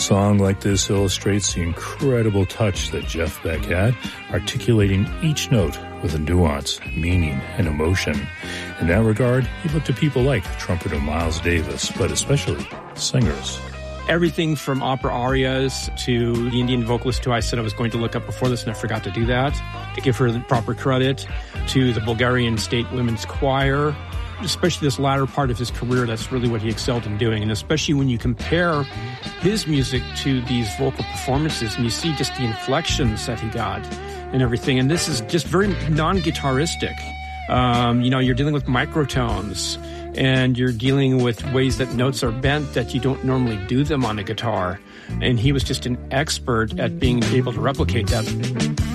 song like this illustrates the incredible touch that Jeff Beck had, articulating each note with a nuance, meaning, and emotion. In that regard, he looked to people like trumpeter Miles Davis, but especially singers. Everything from opera arias to the Indian vocalist who I said I was going to look up before this, and I forgot to do that, to give her the proper credit, to the Bulgarian State Women's Choir. Especially this latter part of his career, that's really what he excelled in doing. And especially when you compare his music to these vocal performances and you see just the inflections that he got and everything. And this is just very non-guitaristic. You're dealing with microtones and you're dealing with ways that notes are bent that you don't normally do them on a guitar. And he was just an expert at being able to replicate that.